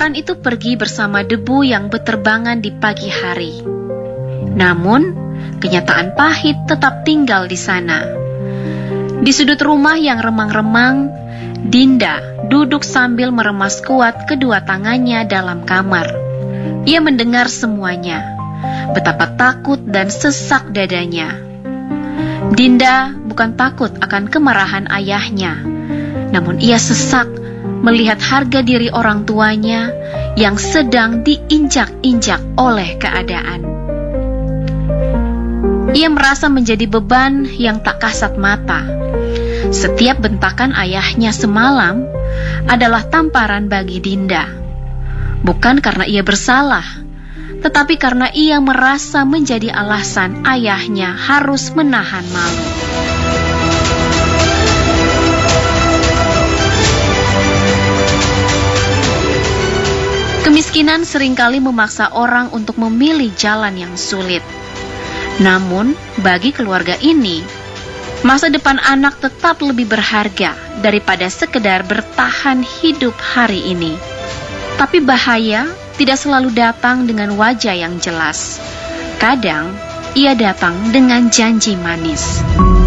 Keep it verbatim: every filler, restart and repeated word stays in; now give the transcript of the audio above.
Tamparan itu pergi bersama debu yang berterbangan di pagi hari. Namun, kenyataan pahit tetap tinggal di sana. Di sudut rumah yang remang-remang, Dinda duduk sambil meremas kuat kedua tangannya dalam kamar. Ia mendengar semuanya, betapa takut dan sesak dadanya. Dinda bukan takut akan kemarahan ayahnya, namun ia sesak melihat harga diri orang tuanya yang sedang diinjak-injak oleh keadaan. Ia merasa menjadi beban yang tak kasat mata. Setiap bentakan ayahnya semalam adalah tamparan bagi Dinda. Bukan karena ia bersalah, tetapi karena ia merasa menjadi alasan ayahnya harus menahan malu. Kemiskinan seringkali memaksa orang untuk memilih jalan yang sulit. Namun, bagi keluarga ini, masa depan anak tetap lebih berharga daripada sekedar bertahan hidup hari ini. Tapi bahaya tidak selalu datang dengan wajah yang jelas. Kadang, ia datang dengan janji manis.